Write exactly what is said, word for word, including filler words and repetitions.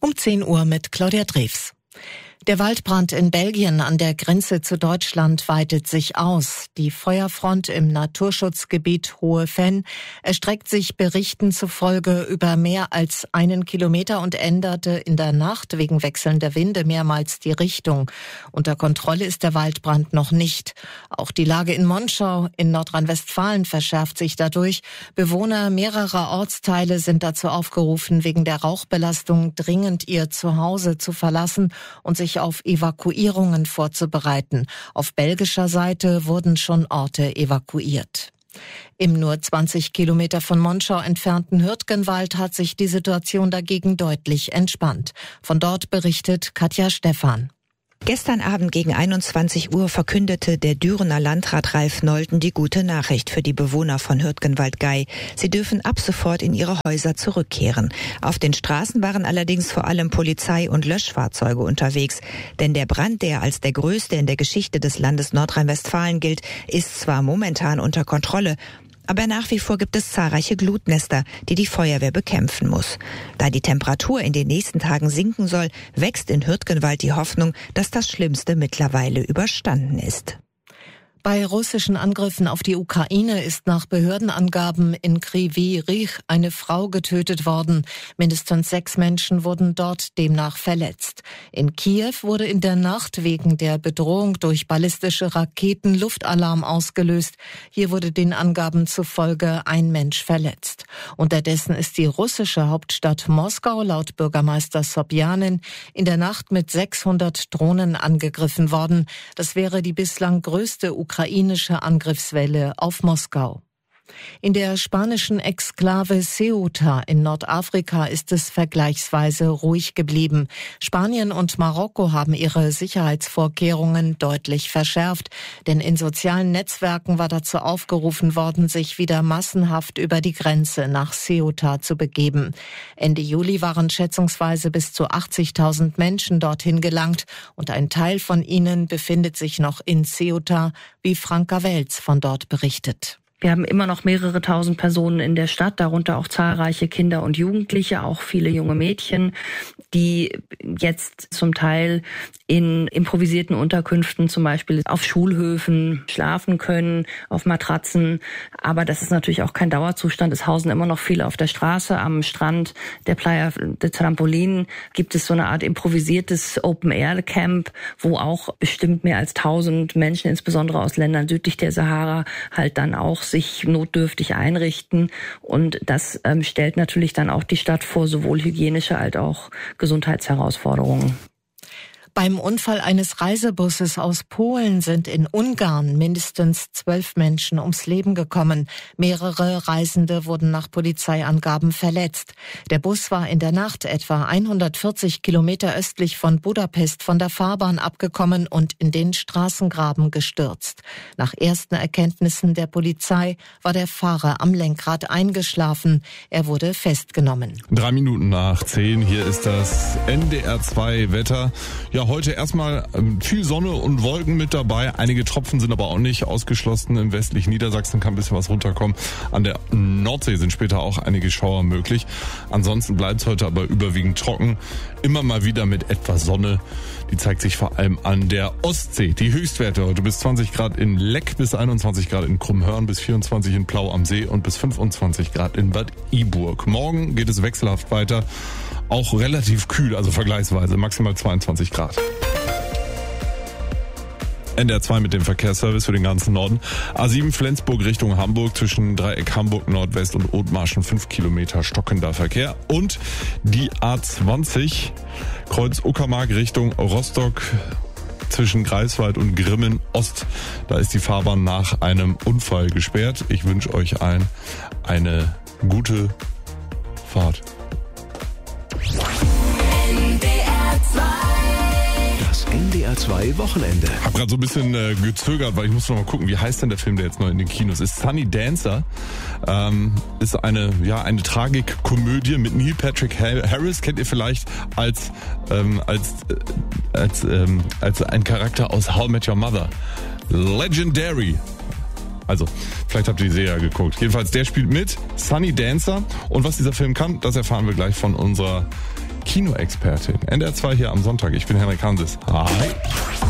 Um zehn Uhr mit Claudia Drews. Der Waldbrand in Belgien an der Grenze zu Deutschland weitet sich aus. Die Feuerfront im Naturschutzgebiet Hohe Venn erstreckt sich Berichten zufolge über mehr als einen Kilometer und änderte in der Nacht wegen wechselnder Winde mehrmals die Richtung. Unter Kontrolle ist der Waldbrand noch nicht. Auch die Lage in Monschau in Nordrhein-Westfalen verschärft sich dadurch. Bewohner mehrerer Ortsteile sind dazu aufgerufen, wegen der Rauchbelastung dringend ihr Zuhause zu verlassen und sich auf Evakuierungen vorzubereiten. Auf belgischer Seite wurden schon Orte evakuiert. Im nur zwanzig Kilometer von Monschau entfernten Hürtgenwald hat sich die Situation dagegen deutlich entspannt. Von dort berichtet Katja Stephan. Gestern Abend gegen einundzwanzig Uhr verkündete der Dürener Landrat Ralf Nolten die gute Nachricht für die Bewohner von Hürtgenwald-Gey. Sie dürfen ab sofort in ihre Häuser zurückkehren. Auf den Straßen waren allerdings vor allem Polizei und Löschfahrzeuge unterwegs. Denn der Brand, der als der größte in der Geschichte des Landes Nordrhein-Westfalen gilt, ist zwar momentan unter Kontrolle, aber nach wie vor gibt es zahlreiche Glutnester, die die Feuerwehr bekämpfen muss. Da die Temperatur in den nächsten Tagen sinken soll, wächst in Hürtgenwald die Hoffnung, dass das Schlimmste mittlerweile überstanden ist. Bei russischen Angriffen auf die Ukraine ist nach Behördenangaben in Kryvyi Rih eine Frau getötet worden. Mindestens sechs Menschen wurden dort demnach verletzt. In Kiew wurde in der Nacht wegen der Bedrohung durch ballistische Raketen Luftalarm ausgelöst. Hier wurde den Angaben zufolge ein Mensch verletzt. Unterdessen ist die russische Hauptstadt Moskau laut Bürgermeister Sobjanin in der Nacht mit sechshundert Drohnen angegriffen worden. Das wäre die bislang größte ukrainische Angriffswelle auf Moskau. In der spanischen Exklave Ceuta in Nordafrika ist es vergleichsweise ruhig geblieben. Spanien und Marokko haben ihre Sicherheitsvorkehrungen deutlich verschärft, denn in sozialen Netzwerken war dazu aufgerufen worden, sich wieder massenhaft über die Grenze nach Ceuta zu begeben. Ende Juli waren schätzungsweise bis zu achtzigtausend Menschen dorthin gelangt und ein Teil von ihnen befindet sich noch in Ceuta, wie Franka Welz von dort berichtet. Wir haben immer noch mehrere tausend Personen in der Stadt, darunter auch zahlreiche Kinder und Jugendliche, auch viele junge Mädchen, die jetzt zum Teil in improvisierten Unterkünften, zum Beispiel auf Schulhöfen, schlafen können, auf Matratzen. Aber das ist natürlich auch kein Dauerzustand. Es hausen immer noch viele auf der Straße. Am Strand der Playa de Trampolin gibt es so eine Art improvisiertes Open-Air-Camp, wo auch bestimmt mehr als tausend Menschen, insbesondere aus Ländern südlich der Sahara, halt dann auch sich notdürftig einrichten. Und das ähm, stellt natürlich dann auch die Stadt vor sowohl hygienische als auch Gesundheitsherausforderungen. Beim Unfall eines Reisebusses aus Polen sind in Ungarn mindestens zwölf Menschen ums Leben gekommen. Mehrere Reisende wurden nach Polizeiangaben verletzt. Der Bus war in der Nacht etwa hundertvierzig Kilometer östlich von Budapest von der Fahrbahn abgekommen und in den Straßengraben gestürzt. Nach ersten Erkenntnissen der Polizei war der Fahrer am Lenkrad eingeschlafen. Er wurde festgenommen. Drei Minuten nach zehn, hier ist das N D R zwei Wetter. Ja, heute erstmal viel Sonne und Wolken mit dabei. Einige Tropfen sind aber auch nicht ausgeschlossen. Im westlichen Niedersachsen kann ein bisschen was runterkommen. An der Nordsee sind später auch einige Schauer möglich. Ansonsten bleibt es heute aber überwiegend trocken. Immer mal wieder mit etwas Sonne. Die zeigt sich vor allem an der Ostsee. Die Höchstwerte heute bis zwanzig Grad in Leck, bis einundzwanzig Grad in Krummhörn, bis vierundzwanzig in Plau am See und bis fünfundzwanzig Grad in Bad Iburg. Morgen geht es wechselhaft weiter. Auch relativ kühl, also vergleichsweise maximal zweiundzwanzig Grad. N D R zwei mit dem Verkehrsservice für den ganzen Norden. A sieben Flensburg Richtung Hamburg zwischen Dreieck Hamburg Nordwest und Othmarschen fünf Kilometer stockender Verkehr. Und die A zwanzig Kreuz Uckermark Richtung Rostock zwischen Greifswald und Grimmen Ost. Da ist die Fahrbahn nach einem Unfall gesperrt. Ich wünsche euch allen eine gute Fahrt. Das N D R zwei Wochenende. Ich habe gerade so ein bisschen äh, gezögert, weil ich muss noch mal gucken, wie heißt denn der Film, der jetzt neu in den Kinos ist. Sunny Dancer ähm, ist eine ja eine Tragikkomödie mit Neil Patrick Harris. Kennt ihr vielleicht als ähm, als äh, als ähm, als ein Charakter aus How I Met Your Mother. Legendary. Also, vielleicht habt ihr die Serie geguckt. Jedenfalls, der spielt mit, Sunny Dancer. Und was dieser Film kann, das erfahren wir gleich von unserer Kinoexpertin. N D R zwei hier am Sonntag. Ich bin Henrik Hanses. Hi.